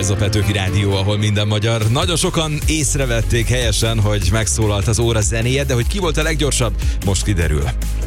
Ez a Petőfi Rádió, ahol minden magyar. Nagyon sokan észrevették helyesen, hogy megszólalt az óra zenéje, de hogy ki volt a leggyorsabb, most kiderül.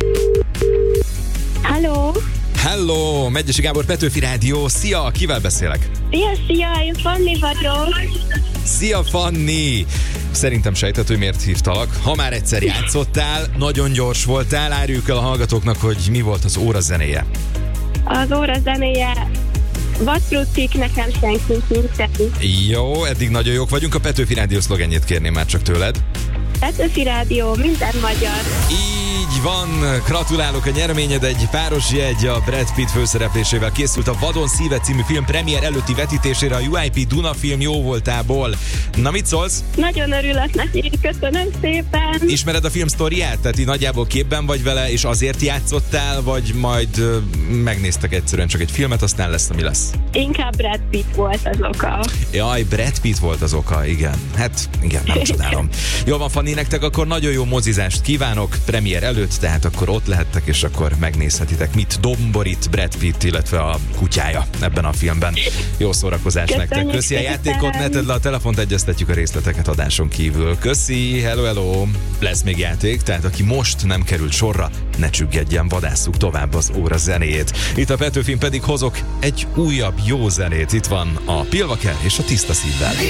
Hello, Megyesi Gábor, Petőfi Rádió. Szia, kivel beszélek? Szia, én Fanni vagyok. Szia, Fanni! Szerintem sejthető, miért hívtalak. Ha már egyszer játszottál, nagyon gyors voltál, áruljuk el a hallgatóknak, hogy mi volt az óra zenéje. Az óra zenéje Vattrucik, nekem senki nincsen. Jó, eddig nagyon jók vagyunk. A Petőfi Rádió szlogenjét kérném már csak tőled. Petőfi Rádió, minden magyar. Így van, gratulálok, a nyereményed egy páros jegy, a Brad Pitt főszereplésével készült a Vadon szíve című film premier előtti vetítésére a UIP Duna Film jó voltából. Na, mit szólsz? Nagyon örülök neki, köszönöm szépen. Ismered a film sztoriát? Tehát így nagyjából képben vagy vele, és azért játszottál, vagy majd megnéztek egyszerűen csak egy filmet, aztán lesz, ami lesz? Inkább Brad Pitt volt az oka. Jaj, Brad Pitt volt az oka, igen. Hát, igen, nem csodálom. Jól van, Fanni, nektek akkor nagyon jó mozizást kívánok premier előtt, tehát akkor ott lehettek, és akkor megnézhetitek, mit domborít Brad Pitt, illetve a kutyája ebben a filmben. Jó szórakozást nektek. Köszi a játékot, ne tedd le a telefont, egyeztetjük a részleteket adáson kívül. Köszi, hello. Lesz még játék, tehát aki most nem került sorra, ne csüggedjen, vadásszuk tovább az óra zenéjét. Itt a Petőfin pedig hozok egy újabb jó zenét. Itt van a Pilvaker és a Tiszta szívvel.